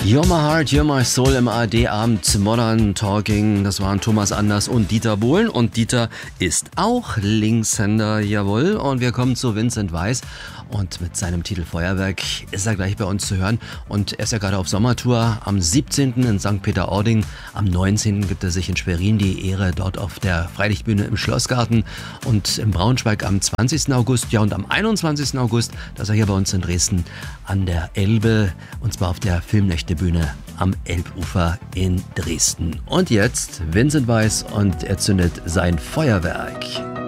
You're My Heart, You're My Soul im ARD-Abend Modern Talking. Das waren Thomas Anders und Dieter Bohlen. Und Dieter ist auch Linkshänder, jawohl. Und wir kommen zu Vincent Weiss. Und mit seinem Titel Feuerwerk ist er gleich bei uns zu hören. Und er ist ja gerade auf Sommertour. Am 17. in St. Peter-Ording. Am 19. gibt er sich in Schwerin die Ehre dort auf der Freilichtbühne im Schlossgarten. Und in Braunschweig am 20. August. Ja, und am 21. August, da ist er hier bei uns in Dresden an der Elbe. Und zwar auf der Filmnächtebühne am Elbufer in Dresden. Und jetzt Vincent Weiss und er zündet sein Feuerwerk.